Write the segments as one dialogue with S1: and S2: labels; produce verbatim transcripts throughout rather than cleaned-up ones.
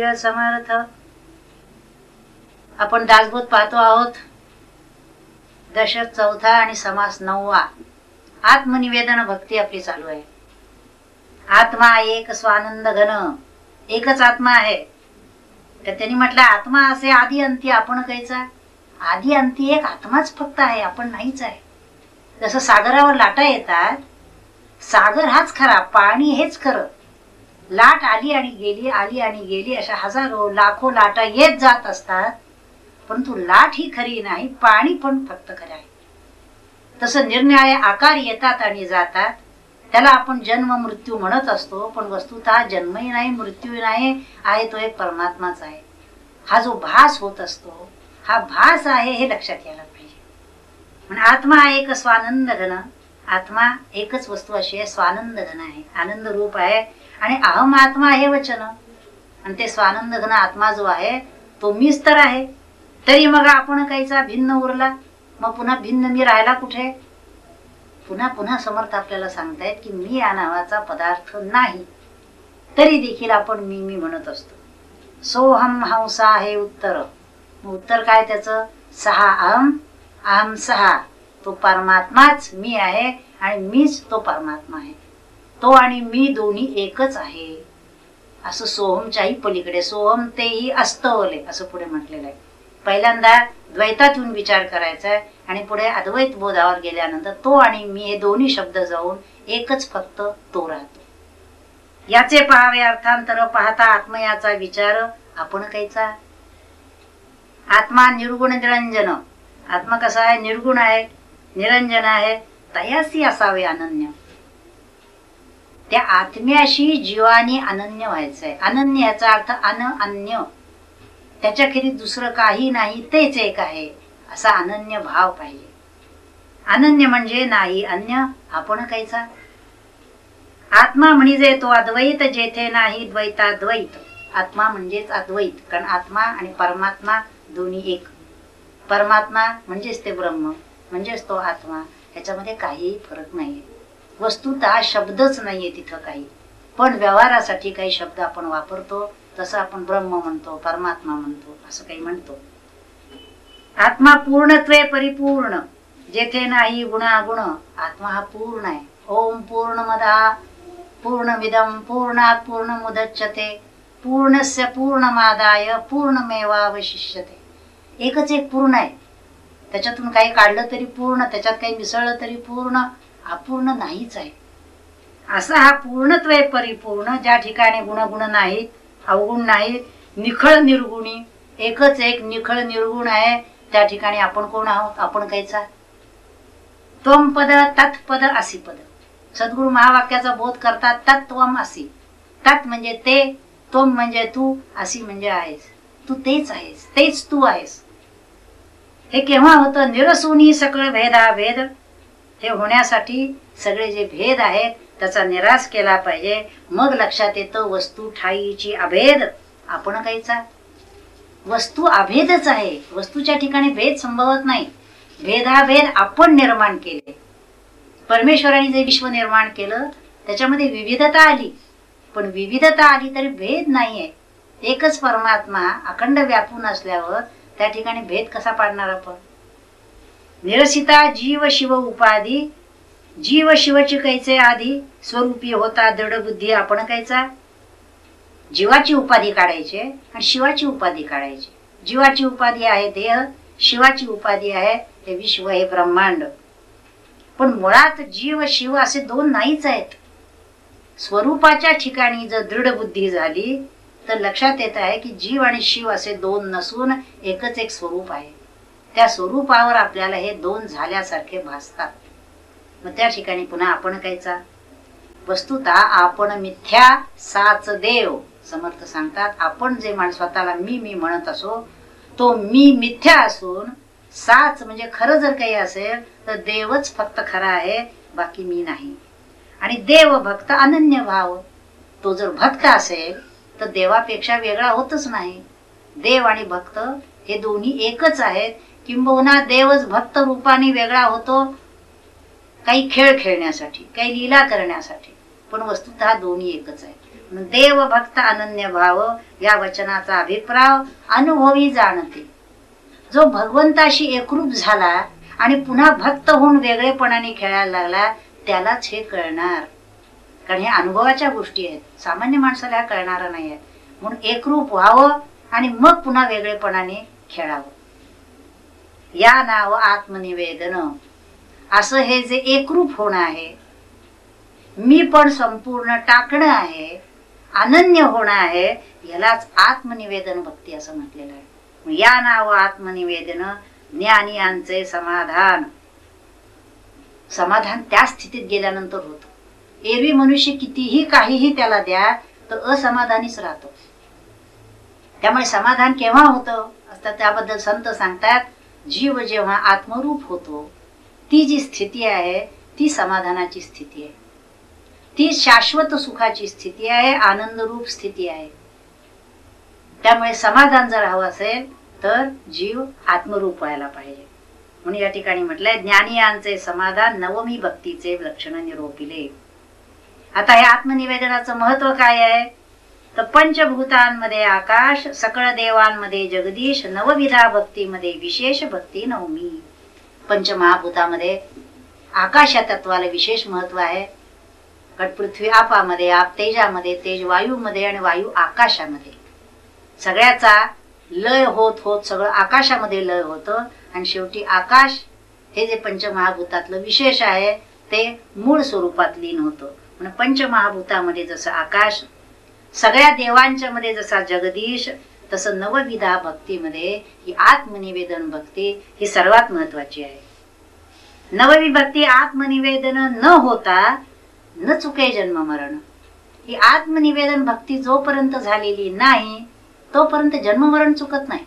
S1: समर्थ. आपण दासबोध पाहतो आहोत. दशक चौथा आणि समास नववा. आत्मनिवेदन भक्ती आपली चालू आहे. आत्मा एक स्वानंद घन, एकच आत्मा आहे. तर त्यांनी म्हटलं आत्मा असे आधी अंती आपण कायचा. आधी अंती एक आत्माच फक्त आहे, आपण नाहीच आहे. जसं सागरावर लाटा येतात, सागर हाच खरा, पाणी हेच खरं. लाट आली आणि गेली, आली आणि गेली, अशा हजारो लाखो लाटा येत जात असतात, परंतु लाट ही खरी नाही, पाणी पण फक्त खरं आहे. तसं निरनिराळे आकार येतात आणि जातात, त्याला आपण जन्म मृत्यू म्हणत असतो, पण वस्तुतः जन्मही नाही मृत्यूही नाही, आहे तो एक परमात्माच आहे. हा जो भास होत असतो हा भास आहे हे लक्षात यायला पाहिजे. म्हणजे आत्मा एक स्वानंद घन, आत्मा एकच वस्तू अशी आहे, स्वानंद घन आहे, आनंद रूप आहे. आणि अहम आत्मा हे वचन, आणि ते स्वानंद घन आत्मा जो आहे तो मीच तर आहे. तरी मग आपण काहीचा भिन्न उरला, मग पुन्हा भिन्न मी राहिला कुठे. पुन्हा पुन्हा समर्थ आपल्याला सांगतायत की मी या नावाचा पदार्थ नाही, तरी देखील आपण मी मी म्हणत असतो. सोहम हंसा हे उत्तर. उत्तर काय त्याचं? सहा अहम, अहम सहा. तो परमात्माच मी आहे आणि मीच तो परमात्मा आहे. तो आणि मी दोन्ही एकच आहे, असं सोहमच्याही पलीकडे. सोहम तेही अस्तवले असं पुढे म्हटलेलं आहे. पहिल्यांदा द्वैतात येऊन विचार करायचा आहे आणि पुढे अद्वैत बोधावर गेल्यानंतर तो आणि मी हे दोन्ही शब्द जाऊन एकच फक्त तो राहतो. याचे पहावे अर्थांतर पाहता आत्मयाचा विचार आपण कायचा. आत्मा निर्गुण निरंजन. आत्मा कसा आहे? निर्गुण आहे, निरंजन आहे. तयासी असावे अनन्य. त्या आत्म्याशी जीवानी अनन्य व्हायचंय. अनन्य याचा अर्थ अन अन्य, त्याच्याखेरीज दुसरं काही नाही, तेच एक आहे, असा अनन्य भाव पाहिजे. अनन्य म्हणजे नाही अन्य, आपण कायचा. आत्मा म्हणजे तो अद्वैत जेथे नाही द्वैताद्वैत. आत्मा म्हणजेच अद्वैत, कारण आत्मा आणि परमात्मा दोन्ही एक. परमात्मा म्हणजेच ते ब्रह्म, म्हणजेच तो आत्मा, ह्याच्यामध्ये काहीही फरक नाहीये. वस्तुतः शब्दच नाहीये तिथं काही, पण व्यवहारासाठी काही शब्द आपण वापरतो. तसं आपण ब्रह्म म्हणतो, परमात्मा म्हणतो, असं काही म्हणतो. आत्मा पूर्णत्वे परिपूर्ण, जेथे नाही गुणागुण. आत्मा हा पूर्ण आहे. ओम पूर्णमदा पूर्णमिदं पूर्णात् पूर्णमुदच्यते पूर्णस्य पूर्णमादाय पूर्णमेवावशिष्यते. एकच एक पूर्ण आहे, त्याच्यातून काही काढलं तरी पूर्ण, त्याच्यात काही मिसळलं तरी पूर्ण, अपूर्ण नाहीच आहे. असा हा पूर्णत्वे परिपूर्ण, ज्या ठिकाणी गुणगुण नाहीत, अवगुण नाहीत, निखळ निर्गुणी, एकच एक निखळ निर्गुण आहे, त्या ठिकाणी आपण कोण आहोत? आपण कायचा. त्वम पद तत्पद असी पद. सद्गुरु महावाक्याचा बोध करतात. तत्वम असी. तत् म्हणजे ते, त्वम म्हणजे तू, असी म्हणजे आहेस. तू तेच आहेस, तेच तू आहेस. हे केव्हा होतं? निरसुनी सकळ भेदाभेद. हे होण्यासाठी सगळे जे भेद आहेत त्याचा निराश केला पाहिजे. मग लक्षात येतं वस्तू ठाईची अभेद. आपण कायचा. वस्तू अभेदच आहे, वस्तूच्या ठिकाणी भेद संभवत नाही. भेदाभेद आपण निर्माण केले. परमेश्वराने जे विश्व निर्माण केलं त्याच्यामध्ये विविधता आली, पण विविधता आली तरी भेद नाहीये. एकच परमात्मा अखंड व्यापून असल्यावर त्या ठिकाणी भेद कसा पाडणार आपण. निरसिता जीव शिव उपाधी. जीव शिवची कैचे आधी, स्वरूपी होता दृढ बुद्धी. आपण कायचा. जीवाची उपाधी काढायची आणि शिवाची उपाधी काढायची. जीवाची उपाधी आहे देह, शिवाची उपाधी आहे हे विश्व, हे ब्रह्मांड. पण मुळात जीव शिव असे दोन नाहीच आहेत. स्वरूपाच्या ठिकाणी जर दृढ बुद्धी झाली तर लक्षात येत आहे की जीव आणि शिव असे दोन नसून एकच एक स्वरूप आहे. त्या स्वरूपावर आपल्याला हे दोन झाल्यासारखे भासतात. मग त्या ठिकाणी पुन्हा आपण कायचा. वस्तुतः आपण मिथ्या साच देव. समर्थ सांगतात आपण जे मान स्वतःला मी मी म्हणत असो तो मी मिथ्या असून, साच म्हणजे खरं जर काही असेल तर देवच फक्त खरा आहे, बाकी मी नाही. आणि देव भक्त अनन्य भाव. तो जर भक्त असेल तर देवापेक्षा वेगळा होतच नाही. देव आणि भक्त हे दोन्ही एकच आहेत. किंबहुना देवच भक्त रूपाने वेगळा होतो काही खेळ खेळण्यासाठी, काही लीला करण्यासाठी, पण वस्तुतः दोन्ही एकच आहे. देव भक्त अनन्य भाव या वचनाचा अभिप्राय अनुभवी जाणते. जो भगवंताशी एकरूप झाला आणि पुन्हा भक्त होऊन वेगळेपणाने खेळायला लागला त्यालाच हे कळणार. कारण हे अनुभवाच्या गोष्टी आहेत, सामान्य माणसाला ह्या कळणारा नाही आहे. म्हणून एकरूप व्हावं आणि मग पुन्हा वेगळेपणाने खेळावं. या नाव आत्मनिवेदन असं हे जे एकरूप होणं आहे, मी पण संपूर्ण टाकणं आहे, अनन्य होणं आहे, यालाच आत्मनिवेदन भक्ती असं म्हटलेलं आहे. या नाव आत्मनिवेदन ज्ञानियांचे समाधान. समाधान त्या स्थितीत गेल्यानंतर होतं. एरवी मनुष्य कितीही काहीही त्याला द्या तर असमाधानीच राहतो. त्यामुळे समाधान केव्हा होतं असतं त्याबद्दल संत सांगतात, जीव जेव्हा आत्मरूप होतो ती जी स्थिती आहे ती समाधानाची स्थिती आहे, ती शाश्वत सुखाची स्थिती आहे, आनंदरूप स्थिती आहे. त्यामुळे समाधान जर हवं असेल तर जीव आत्मरूप व्हायला पाहिजे. म्हणून या ठिकाणी म्हटलंय ज्ञानियांचे समाधान नवमी भक्तीचे लक्षण निरोपिले. आता हे आत्मनिवेदनाचं महत्व काय आहे तर पंचभूतांमध्ये आकाश, सकळ देवांमध्ये जगदीश, नवविधा भक्तीमध्ये विशेष भक्ती नवमी. पंचमहाभूतामध्ये आकाश या तत्वाला विशेष महत्व आहे. पृथ्वी आपामध्ये, आप तेजामध्ये, तेज वायूमध्ये आणि वायू आकाशामध्ये. सगळ्याचा लय होत होत सगळं आकाशामध्ये लय होतं आणि शेवटी आकाश हे जे पंचमहाभूतातलं विशेष आहे ते मूळ स्वरूपात लीन होतं. म्हणून पंचमहाभूतामध्ये जसं आकाश, सगळ्या देवांच्या मध्ये जसा जगदीश, तसं नवविधा भक्तीमध्ये ही आत्मनिवेदन भक्ती ही सर्वात महत्वाची आहे. नववी भक्ती आत्मनिवेदन न होता न चुके जन्म मरण. ही आत्मनिवेदन भक्ती जोपर्यंत झालेली नाही तोपर्यंत जन्म मरण चुकत नाही.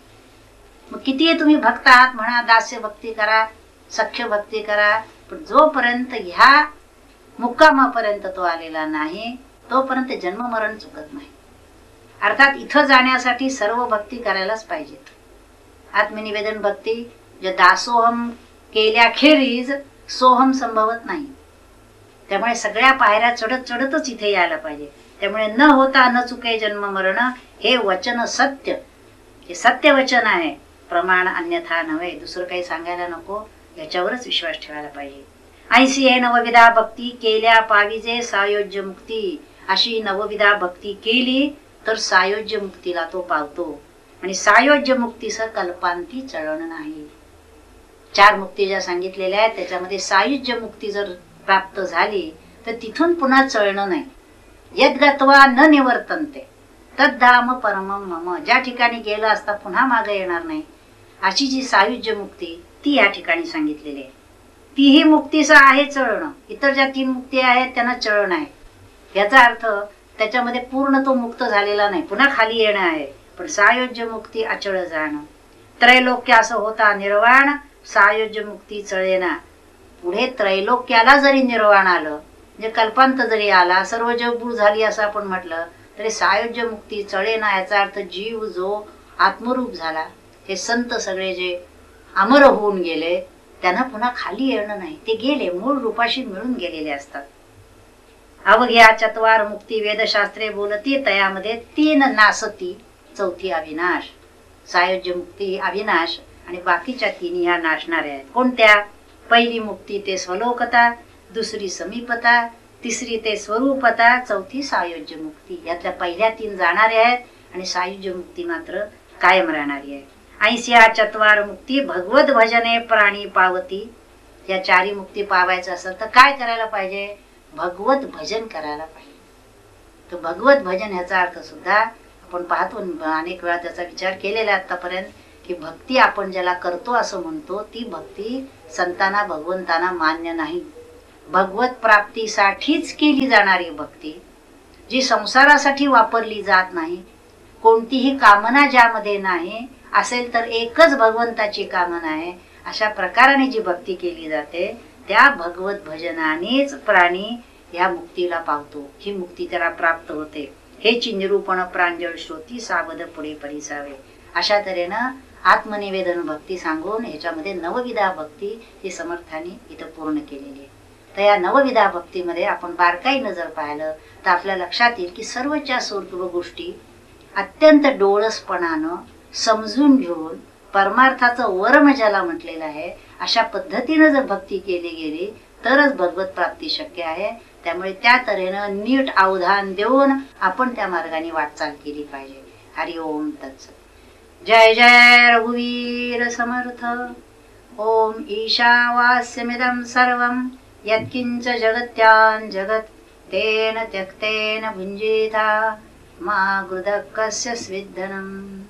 S1: मग किती तुम्ही भक्त आहात म्हणा, दास्य भक्ती करा, सख्य भक्ती करा, पण जोपर्यंत ह्या मुक्कामापर्यंत तो आलेला नाही तोपर्यंत जन्म मरण चुकत नाही. अर्थात इथं जाण्यासाठी सर्व भक्ती करायलाच पाहिजेत. आत्मनिवेदन भक्ती जे दासोहम केल्याखेरीज सोहम संभवत नाही. त्यामुळे सगळ्या पायऱ्या चढत चढतच इथे यायला पाहिजे. त्यामुळे न होता न चुके जन्म मरण हे वचन सत्य, हे सत्य वचन आहे. प्रमाण अन्यथा नव्हे, दुसरं काही सांगायला नको, याच्यावरच विश्वास ठेवायला पाहिजे. ऐंशी हे नवविधा भक्ती केल्या पाविजे सायोज्य मुक्ती. अशी नवविधा भक्ती केली तर सायोज्य मुक्तीला तो पावतो. आणि सायोज्य मुक्तीसह कल्पांती चळण नाही. चार मुक्ती ज्या सांगितलेल्या आहेत त्याच्यामध्ये सायुज्य मुक्ती जर प्राप्त झाली तर तिथून पुन्हा चळणं नाही. यद्गत्वा न निवर्तन्ते तद्धाम परमं मम. ज्या ठिकाणी गेलं असता पुन्हा मागे येणार नाही अशी जी सायुज्य मुक्ती ती या ठिकाणी सांगितलेली आहे. तीही मुक्तीचं आहे चळणं. इतर ज्या तीन मुक्ती आहेत त्यांना चळण आहे. याचा अर्थ त्याच्यामध्ये पूर्ण तो मुक्त झालेला नाही, पुन्हा खाली येणं आहे. पण सायोज्य मुक्ती अचळ जाणं. त्रैलोक्य असं होता निर्वाण, सायोज्य मुक्ती चळेना. पुढे त्रैलोक्याला जरी निर्वाण आलं, म्हणजे कल्पांत जरी आला, सर्व जगबूड झाली असं आपण म्हटलं तरी सायोज्य मुक्ती चळेना. याचा अर्थ जीव जो आत्मरूप झाला, हे संत सगळे जे अमर होऊन गेले त्यांना पुन्हा खाली येणं नाही. ते गेले, मूळ रूपाशी मिळून गेलेले असतात. अवघ्या चत्वार मुक्ती वेदशास्त्रे बोलती, तयामध्ये तीन नासती, चौथी अविनाश. सायोज्य मुक्ती अविनाश आणि बाकीच्या तिन्ही ह्या नाशणाऱ्या आहेत. कोणत्या? पहिली मुक्ती ते स्वलोकता, दुसरी समीपता, तिसरी ते स्वरूपता, चौथी सायोज्य मुक्ती. यातल्या पहिल्या तीन जाणाऱ्या आहेत आणि सायुज्य मुक्ती मात्र कायम राहणारी आहे. ऐंशी चत्वार मुक्ती भगवत भजने प्राणी पावती. या चारी मुक्ती पावायचं असेल तर काय करायला पाहिजे? भगवत भजन करायला पाहिजे. तर भगवत भजन ह्याचा अर्थ सुद्धा आपण पाहतो, अनेक वेळा त्याचा विचार केलेला आतापर्यंत, की भक्ती आपण ज्याला करतो असं म्हणतो ती भक्ती संतांना भगवंतांना मान्य नाही. भगवत प्राप्तीसाठीच केली जाणारी भक्ती, जी संसारासाठी वापरली जात नाही, कोणतीही कामना ज्यामध्ये नाही, असेल तर एकच भगवंताची कामना आहे, अशा प्रकाराने जी भक्ती केली जाते त्या भगवत भजनानेच प्राणी या मुक्तीला पावतो. ही मुक्ती त्याला प्राप्त होते. हेची निरूपण प्रांजळ श्रोती सावध पुढे परिसावे. अशा तऱ्हेनं आत्मनिवेदन भक्ती सांगून ह्याच्यामध्ये नवविधा भक्ती ही समर्थाने इथं पूर्ण केलेली आहे. तर या नवविधा भक्तीमध्ये आपण बारकाईनं जर पाहिलं तर आपल्या लक्षात येईल की सर्वच्या सर्व गोष्टी अत्यंत डोळसपणानं समजून घेऊन परमार्थाचं वर्म ज्याला म्हटलेलं आहे अशा पद्धतीनं जर भक्ती केली गेली तरच भगवत प्राप्ती शक्य आहे. त्यामुळे त्या तऱ्हेनं नीट अवधान देऊन आपण त्या मार्गाने वाटचाल केली पाहिजे. हरि ओम तत्सत. जय जय रघुवीर समर्थ. ओम ईशावास्यमिदं सर्वं यत्किंच जगत्यां जगत् तेन त्यक्तेन भुञ्जीता मा गृधः कस्य स्विद्धनम्.